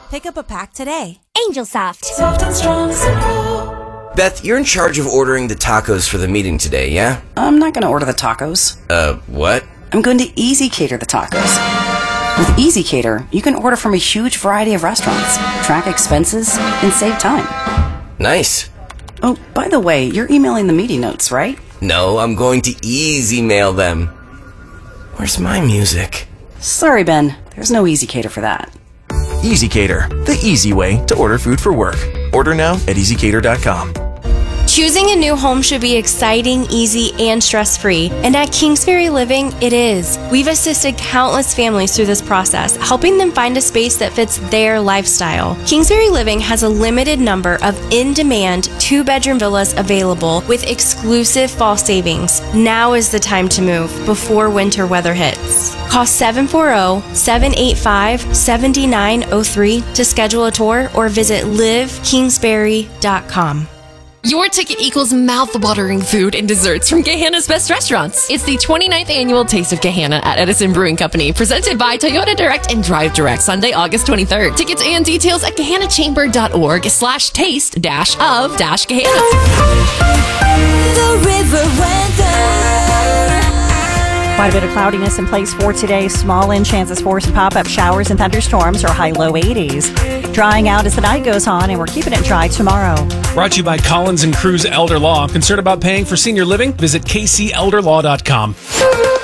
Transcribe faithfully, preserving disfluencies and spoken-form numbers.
Pick up a pack today. Angel Soft. Soft and strong, simple. Beth, you're in charge of ordering the tacos for the meeting today, yeah? I'm not going to order the tacos. Uh, what? I'm going to Easy Cater the tacos. With Easy Cater, you can order from a huge variety of restaurants, track expenses, and save time. Nice. Oh, by the way, you're emailing the meeting notes, right? No, I'm going to easy mail them. Where's my music? Sorry, Ben. There's no Easy Cater for that. Easy Cater, the easy way to order food for work. Order now at easy cater dot com. Choosing a new home should be exciting, easy, and stress-free. And at Kingsbury Living, it is. We've assisted countless families through this process, helping them find a space that fits their lifestyle. Kingsbury Living has a limited number of in-demand two-bedroom villas available with exclusive fall savings. Now is the time to move before winter weather hits. Call seven four zero, seven eight five, seven nine zero three to schedule a tour or visit live kingsbury dot com. Your ticket equals mouth-watering food and desserts from Gahanna's Best Restaurants. It's the twenty-ninth Annual Taste of Gahanna at Edison Brewing Company, presented by Toyota Direct and Drive Direct, Sunday, August twenty-third. Tickets and details at gahanna chamber dot org slash taste dash of dash Gahanna. The river weather. Quite a bit of cloudiness in place for today. Small in chances for some pop-up showers and thunderstorms, or high-low eighties. Drying out as the night goes on, and we're keeping it dry tomorrow. Brought to you by Collins and Cruz Elder Law. Concerned about paying for senior living? Visit k c elder law dot com.